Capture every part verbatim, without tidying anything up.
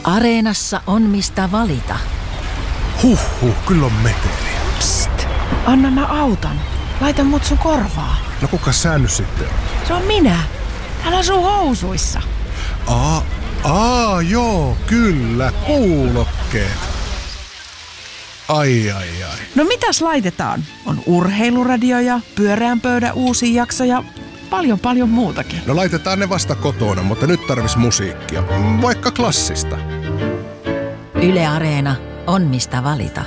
Areenassa on mistä valita. Huhhuh, kyllä on meteliä. Psst, anna mä autan. Laita mut sun korvaa. No kuka sä nyt sitten on? Se on minä. Täällä on sun housuissa. Aa, aa, joo, kyllä, kuulokkeet. Ai, ai, ai. No mitäs laitetaan? On urheiluradio ja pyöreän pöydän uusi jakso ja paljon paljon muutakin. No laitetaan ne vasta kotona, mutta nyt tarvis musiikkia. Vaikka klassista. Yle Areena on mistä valita.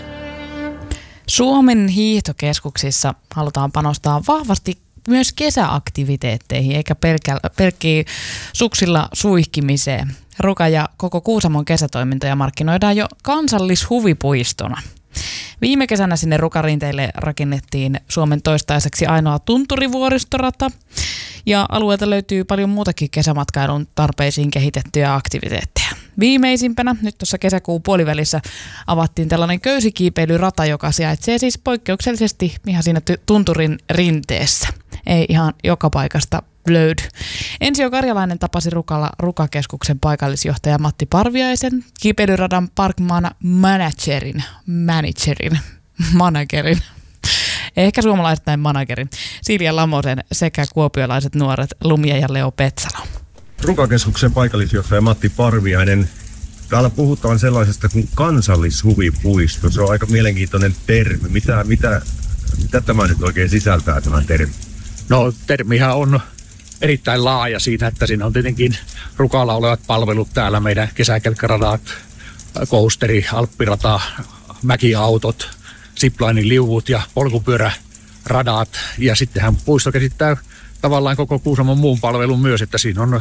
Suomen hiihtokeskuksissa halutaan panostaa vahvasti myös kesäaktiviteetteihin, eikä pelkkiä suksilla suihkimiseen. Ruka ja koko Kuusamon kesätoimintoja markkinoidaan jo kansallishuvipuistona. Viime kesänä sinne Rukarinteille rakennettiin Suomen toistaiseksi ainoa tunturivuoristorata. Ja alueelta löytyy paljon muutakin kesämatkailun tarpeisiin kehitettyjä aktiviteetteja. Viimeisimpänä, nyt tuossa kesäkuun puolivälissä, avattiin tällainen köysikiipeilyrata, joka sijaitsee siis poikkeuksellisesti ihan siinä tunturin rinteessä. Ei ihan joka paikasta löydy. Ensio Karjalainen tapasi Rukalla Rukakeskuksen paikallisjohtaja Matti Parviaisen, kiipeilyradan parkman managerin, managerin, managerin, ehkä suomalaiset näin managerin, Silja Lamosen sekä kuopiolaiset nuoret Lumia ja Leo Petsalo. Rukakeskuksen paikallisjohtaja Matti Parviainen. Täällä puhutaan sellaisesta kuin kansallishuvipuisto. Se on aika mielenkiintoinen termi. Mitä, mitä, mitä tämä nyt oikein sisältää, tämä termi? No termihän on erittäin laaja siinä, että siinä on tietenkin Rukalla olevat palvelut täällä, meidän kesäkelkkaradat, kousteri, alppirata, mäkiautot, ziplinin liuvut ja polkupyöräradat. Ja sittenhän puisto käsittää tavallaan koko Kuusamon muun palvelun myös, että siinä on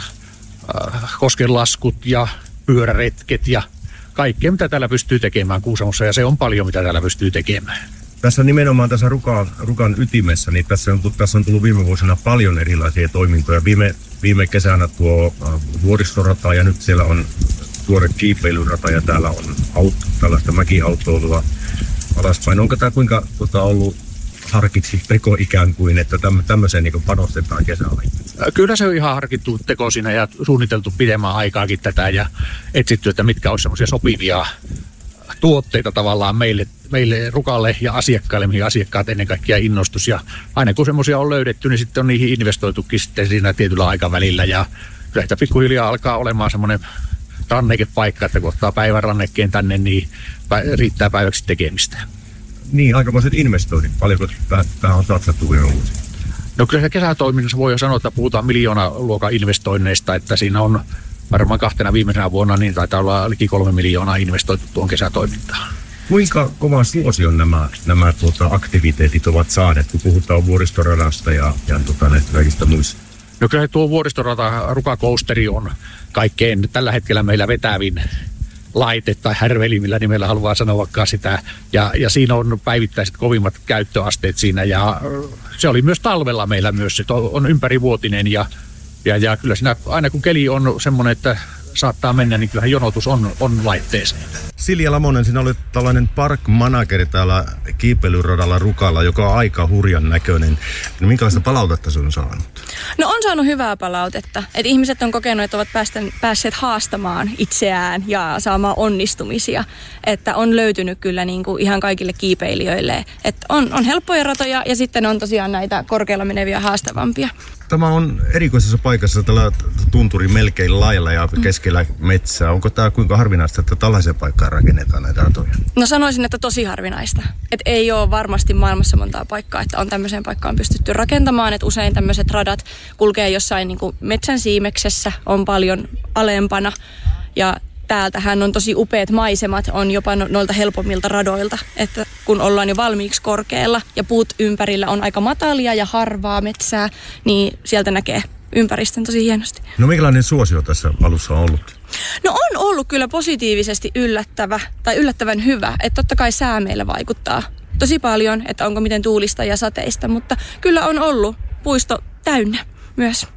äh, koskenlaskut ja pyöräretket ja kaikkea, mitä täällä pystyy tekemään Kuusamossa, ja se on paljon, mitä täällä pystyy tekemään. Tässä nimenomaan tässä Rukan, Rukan ytimessä, niin tässä on, tässä on tullut viime vuosina paljon erilaisia toimintoja. Viime, viime kesänä tuo äh, vuoristorata ja nyt siellä on tuore kiipeilyrata ja täällä on aut, tällaista mäkiautoilua alaspäin. Onko tämä kuinka tota, ollut harkitsi teko ikään kuin, että tämmöiseen niin panostetaan kesällä? Kyllä se on ihan harkittu teko siinä ja suunniteltu pidemmän aikaakin tätä ja etsitty, että mitkä olisi semmoisia sopivia tuotteita tavallaan meille, meille Rukalle ja asiakkaille, mihin asiakkaat ennen kaikkea innostus. Ja aina kun semmoisia on löydetty, niin sitten on niihin investoitukin sitten siinä tietyllä aikavälillä. Ja kyllä sitä pikkuhiljaa alkaa olemaan semmoinen rannekepaikka, että kun ottaa päivän rannekkeen tänne, niin riittää päiväksi tekemistä. Niin, aikamoiset investoinnit. Paljonko tähän on satsattu vielä uusi? No kyllä se kesätoiminnassa voi jo sanoa, että puhutaan miljoonaluokan investoinneista, että siinä on varmaan kahtena viimeisenä vuonna niin taitaa olla liki kolme miljoonaa investoitu tuon kesätoimintaan. Kuinka kova suosion nämä, nämä tuota, aktiviteetit ovat saaneet, kun puhutaan vuoristoradasta ja, ja tuota, näistä kaikista muista? No kyllä tuo vuoristorata Rukakousteri on kaikkein tällä hetkellä meillä vetävin laite tai härveli, millä nimellä haluaa sanoa sitä. Ja, ja siinä on päivittäiset kovimmat käyttöasteet siinä. Ja se oli myös talvella meillä myös. Se on ympärivuotinen ja, ja, ja kyllä siinä aina kun keli on semmoinen, että saattaa mennä, niin kyllähän jonotus on, on laitteeseen. Silja Lamonen, sinä olet tällainen park-manageri täällä kiipeilyradalla Rukalla, joka on aika hurjan näköinen. No, minkälaista palautetta se on saanut? No on saanut hyvää palautetta. Et ihmiset on kokenut, että ovat päästen, päässeet haastamaan itseään ja saamaan onnistumisia. Että on löytynyt kyllä niin kuin ihan kaikille kiipeilijöille. Että on, on helppoja ratoja ja sitten on tosiaan näitä korkealla meneviä haastavampia. Tämä on erikoisessa paikassa tällä tunturi melkein lailla ja keskellä metsää. Onko tämä kuinka harvinaista, että tällaiseen paikkaan rakennetaan näitä ratoja? No sanoisin, että tosi harvinaista. Et ei ole varmasti maailmassa montaa paikkaa, että on tämmöiseen paikkaan pystytty rakentamaan. Et usein tämmöiset radat kulkee jossain niin kuin metsän siimeksessä, on paljon alempana ja täältähän on tosi upeat maisemat, on jopa no, noilta helpommilta radoilta, että kun ollaan jo valmiiksi korkealla ja puut ympärillä on aika matalia ja harvaa metsää, niin sieltä näkee ympäristön tosi hienosti. No minkälainen suosio tässä alussa on ollut? No on ollut kyllä positiivisesti yllättävä tai yllättävän hyvä, että totta kai sää meillä vaikuttaa tosi paljon, että onko miten tuulista ja sateista, mutta kyllä on ollut puisto täynnä myös.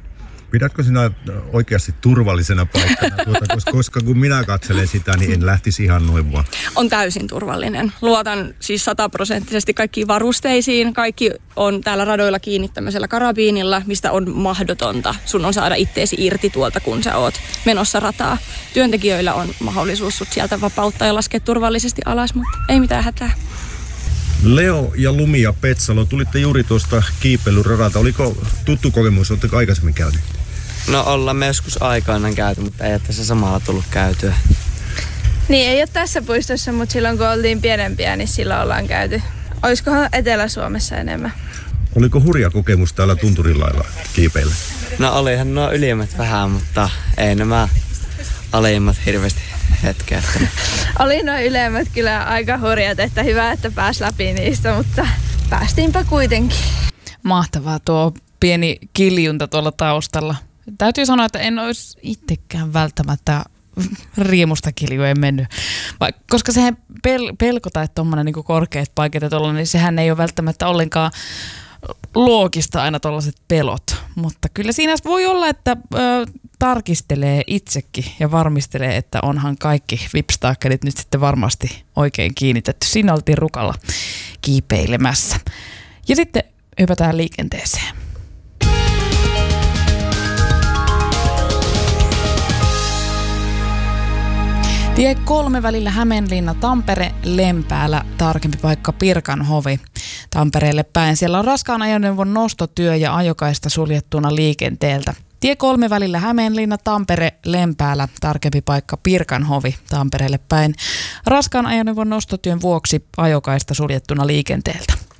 Pidätkö sinä oikeasti turvallisena paikkana? Tuota, koska kun minä katselen sitä, niin en lähtisi ihan noin vaan. On täysin turvallinen. Luotan siis sataprosenttisesti kaikkiin varusteisiin. Kaikki on täällä radoilla kiinni tämmöisellä karabiinilla, mistä on mahdotonta. Sun on saada itteesi irti tuolta, kun sä oot menossa rataa. Työntekijöillä on mahdollisuus sut sieltä vapauttaa ja laskea turvallisesti alas, mutta ei mitään hätää. Leo ja Lumi ja Petsalo, tulitte juuri tuosta kiipeilyradalta. Oliko tuttu kokemus? Oletteko aikaisemmin käynyt? No ollaan me joskus aikanaan käyty, mutta ei ole tässä samalla tullut käytyä. Niin, ei ole tässä puistossa, mutta silloin kun oltiin pienempiä, niin silloin ollaan käyty. Olisikohan Etelä-Suomessa enemmän? Oliko hurja kokemus täällä Tunturilailla kiipeillä? No olihan nuo ylimmät vähän, mutta ei nämä alimmat hirveästi hetkeä. Oli nuo ylemmät kyllä aika hurjat, että hyvä, että pääsi läpi niistä, mutta päästiinpä kuitenkin. Mahtavaa tuo pieni kiljunta tuolla taustalla. Täytyy sanoa, että en olisi itsekään välttämättä riemusta kiljueen mennyt. Vai, koska sehän pel- pelkota, että tuommoinen niin korkeat paikat ja tollainen, niin sehän ei ole välttämättä ollenkaan loogista aina tuollaiset pelot. Mutta kyllä siinä voi olla, että ö, tarkistelee itsekin ja varmistelee, että onhan kaikki vipstaakkelit nyt sitten varmasti oikein kiinnitetty. Siinä oltiin Rukalla kiipeilemässä. Ja sitten hypätään liikenteeseen. Tie kolme välillä Hämeenlinna, Tampere, Lempäälä, tarkempi paikka Pirkanhovi. Tampereelle päin. Siellä on raskaan ajoneuvon nostotyö ja ajokaista suljettuna liikenteeltä. Tie kolme välillä Hämeenlinna, Tampere, Lempäälä, tarkempi paikka Pirkanhovi. Tampereelle päin. Raskaan ajoneuvon nostotyön vuoksi ajokaista suljettuna liikenteeltä.